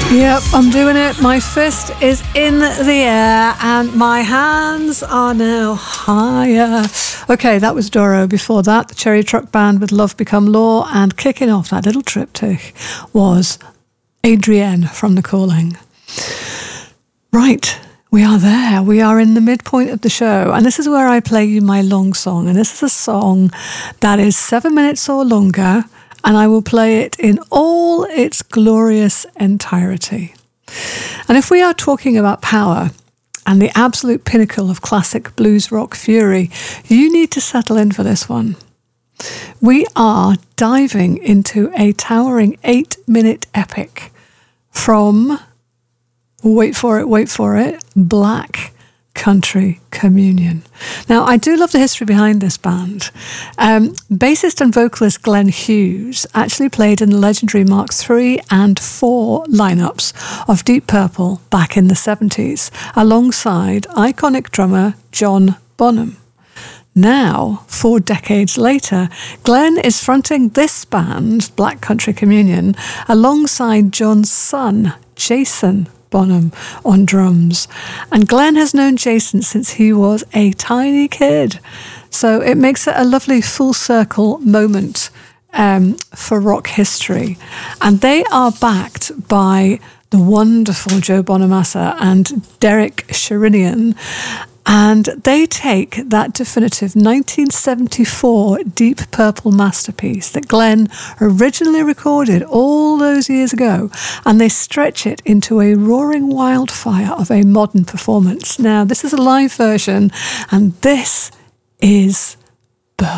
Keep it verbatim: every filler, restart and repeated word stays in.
Yep, I'm doing it. My fist is in the air and my hands are now higher. Okay, that was Doro. Before that, the Cherry Truck Band with Love Become Law, and kicking off that little triptych was Adrienne from The Calling. Right, we are there. We are in the midpoint of the show, and this is where I play you my long song, and this is a song that is seven minutes or longer, and I will play it in all its glorious entirety. And if we are talking about power and the absolute pinnacle of classic blues rock fury, you need to settle in for this one. We are diving into a towering eight-minute epic from, wait for it, wait for it, Black Country Communion. Now, I do love the history behind this band. Um, bassist and vocalist Glenn Hughes actually played in the legendary Mark three and four lineups of Deep Purple back in the seventies, alongside iconic drummer John Bonham. Now, four decades later, Glenn is fronting this band, Black Country Communion, alongside John's son, Jason Bonham, on drums. And Glenn has known Jason since he was a tiny kid. So it makes it a lovely full circle moment um, for rock history. And they are backed by the wonderful Joe Bonamassa and Derek Sherinian. And they take that definitive nineteen seventy-four Deep Purple masterpiece that Glenn originally recorded all those years ago, and they stretch it into a roaring wildfire of a modern performance. Now, this is a live version, and this is